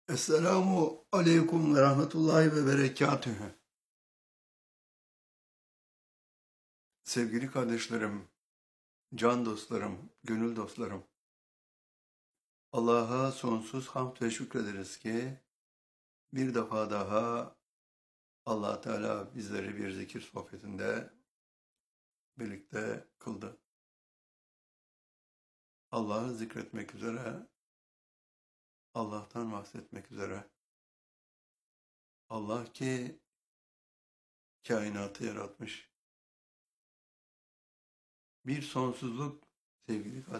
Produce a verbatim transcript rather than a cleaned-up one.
Esselamu aleyküm ve rahmetullahi ve berekatühü. Sevgili kardeşlerim, can dostlarım, gönül dostlarım. Allah'a sonsuz hamd ve şükrederiz ki bir defa daha Allah Teala bizleri bir zikir sohbetinde birlikte kıldı. Allah'ı zikretmek üzere, Allah'tan bahsetmek üzere. Allah ki kainatı yaratmış. Bir sonsuzluk sevgili kardeşlerim.